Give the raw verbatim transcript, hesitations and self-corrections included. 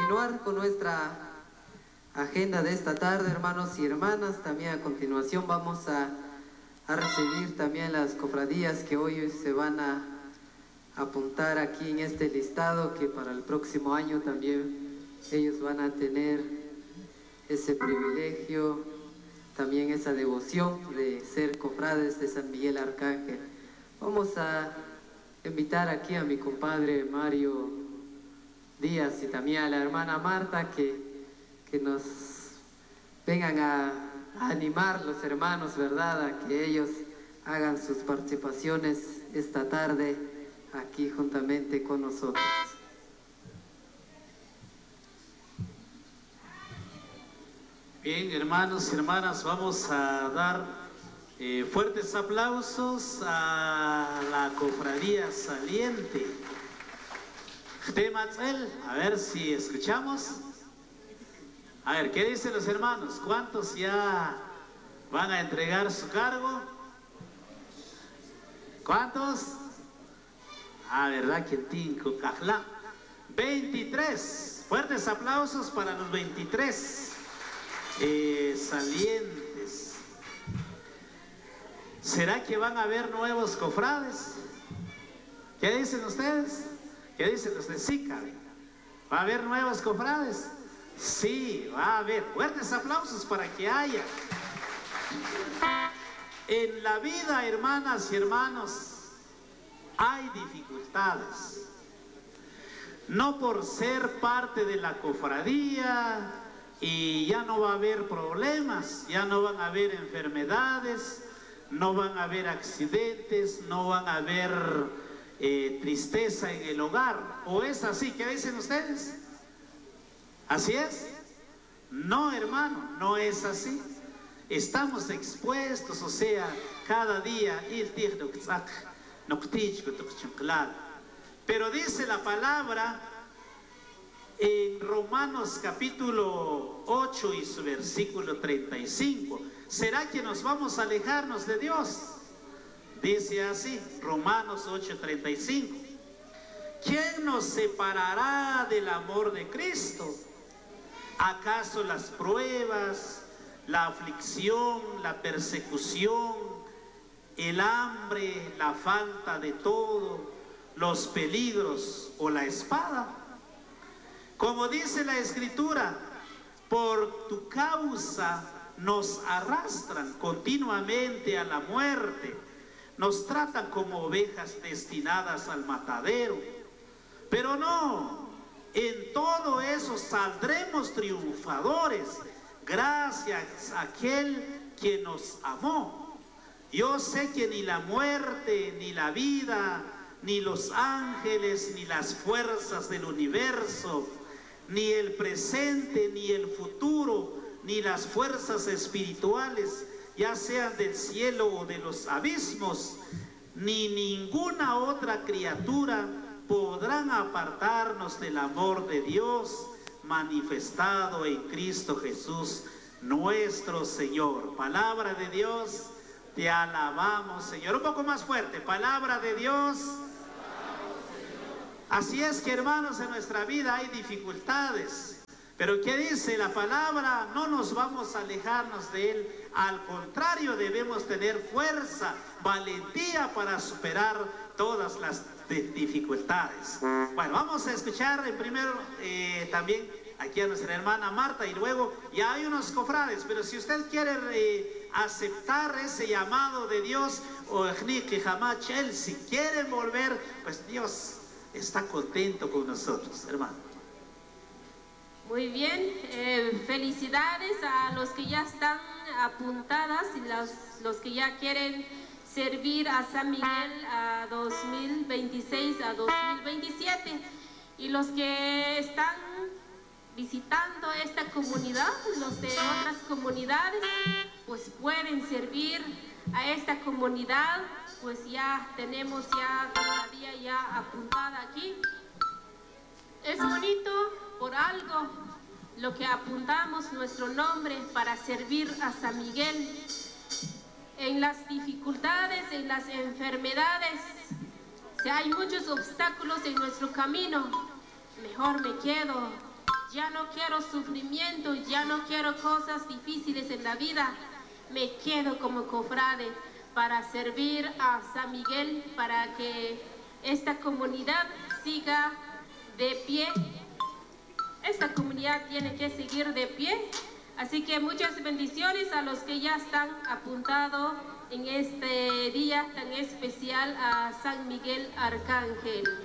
continuar con nuestra agenda de esta tarde, hermanos y hermanas, también a continuación vamos a, a recibir también las cofradías que hoy se van a apuntar aquí en este listado, que para el próximo año también ellos van a tener ese privilegio, también esa devoción de ser cofrades de San Miguel Arcángel. Vamos a invitar aquí a mi compadre Mario Díaz y también a la hermana Marta que, que nos vengan a, a animar los hermanos, ¿verdad? A que ellos hagan sus participaciones esta tarde aquí juntamente con nosotros. Bien, hermanos y hermanas, vamos a dar eh, fuertes aplausos a la cofradía saliente. A ver si escuchamos. A ver, ¿qué dicen los hermanos? ¿Cuántos ya van a entregar su cargo? ¿Cuántos? Ah, ¿verdad? Que tinco, cajla. veintitrés. Fuertes aplausos para los veintitrés eh, salientes. ¿Será que van a haber nuevos cofrades? ¿Qué dicen ustedes? ¿Qué dicen los de SICA? ¿Va a haber nuevos cofrades? Sí, va a haber. Fuertes aplausos para que haya. En la vida, hermanas y hermanos, hay dificultades. No por ser parte de la cofradía y ya no va a haber problemas, ya no van a haber enfermedades, no van a haber accidentes, no van a haber eh, tristeza en el hogar. ¿O es así? ¿Qué dicen ustedes? ¿Así es? No, hermano, no es así. Estamos expuestos, o sea, cada día. Pero dice la palabra en Romanos capítulo ocho y su versículo treinta y cinco. ¿Será que nos vamos a alejarnos de Dios? Dice así, Romanos ocho, treinta y cinco. ¿Quién nos separará del amor de Cristo? ¿Acaso las pruebas, la aflicción, la persecución, el hambre, la falta de todo, los peligros o la espada? Como dice la Escritura, por tu causa nos arrastran continuamente a la muerte, nos tratan como ovejas destinadas al matadero. Pero no, en todo eso saldremos triunfadores, gracias a aquel que nos amó. Yo sé que ni la muerte, ni la vida, ni los ángeles, ni las fuerzas del universo, ni el presente, ni el futuro, ni las fuerzas espirituales, ya sean del cielo o de los abismos, ni ninguna otra criatura podrán apartarnos del amor de Dios manifestado en Cristo Jesús, nuestro Señor. Palabra de Dios, te alabamos, Señor. Un poco más fuerte, palabra de Dios. Así es que, hermanos, en nuestra vida hay dificultades, pero ¿qué dice la palabra? No nos vamos a alejarnos de Él, al contrario, debemos tener fuerza, valentía para superar todas las dificultades. Bueno, vamos a escuchar en primero eh, también aquí a nuestra hermana Marta, y luego ya hay unos cofrades, pero si usted quiere eh, aceptar ese llamado de Dios, o si quieren volver, pues Dios está contento con nosotros, hermano. Muy bien, eh, felicidades a los que ya están apuntadas y los, los que ya quieren servir a San Miguel a dos mil veintiséis a dos mil veintisiete, y los que están visitando esta comunidad, los de otras comunidades, pues pueden servir a esta comunidad. Pues ya tenemos ya todavía ya apuntada aquí. Es bonito por algo lo que apuntamos nuestro nombre para servir a San Miguel. En las dificultades, en las enfermedades, si hay muchos obstáculos en nuestro camino, mejor me quedo ya no quiero sufrimiento, ya no quiero cosas difíciles en la vida, me quedo como cofrade para servir a San Miguel, para que esta comunidad siga de pie. Esta comunidad tiene que seguir de pie. Así que muchas bendiciones a los que ya están apuntados en este día tan especial a San Miguel Arcángel.